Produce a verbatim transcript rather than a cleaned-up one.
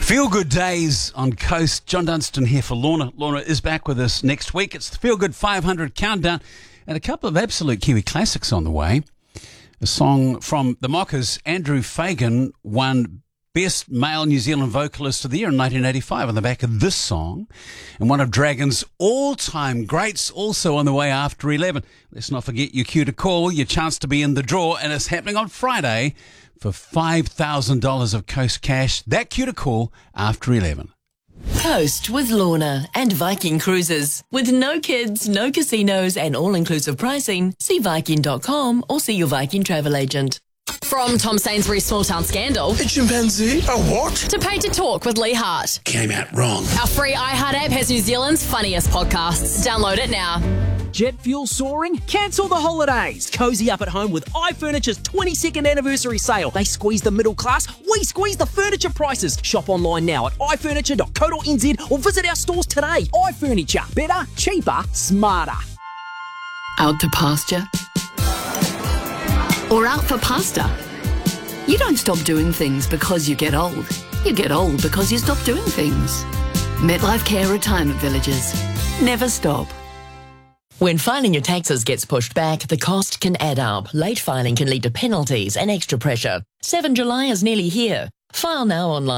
Feel Good Days on Coast. John Dunstan here for Lorna. Lorna is back with us next week. It's the Feel Good five hundred Countdown and a couple of absolute Kiwi classics on the way. A song from the Mockers. Andrew Fagan won Best Male New Zealand Vocalist of the Year in nineteen eighty-five on the back of this song. And one of Dragon's all-time greats also on the way after eleven. Let's not forget your cue to call, your chance to be in the draw, and it's happening on Friday for five thousand dollars of Coast cash. That cue to call after eleven. Coast with Lorna and Viking Cruises. With no kids, no casinos and all-inclusive pricing, see Viking dot com or see your Viking travel agent. From Tom Sainsbury's Small Town Scandal A chimpanzee? A what? to Pay to Talk with Lee Hart. Came out wrong. Our free iHeart app has New Zealand's funniest podcasts. Download it now. Jet fuel soaring? Cancel the holidays. Cozy up at home with iFurniture's twenty-second anniversary sale. They squeeze the middle class, we squeeze the furniture prices. Shop online now at i furniture dot co dot n z or visit our stores today. iFurniture. Better, cheaper, smarter. Out to pasture? Or out for pasta? You don't stop doing things because you get old. You get old because you stop doing things. MetLife Care Retirement Villages. Never stop. When filing your taxes gets pushed back, the cost can add up. Late filing can lead to penalties and extra pressure. seventh of July is nearly here. File now online.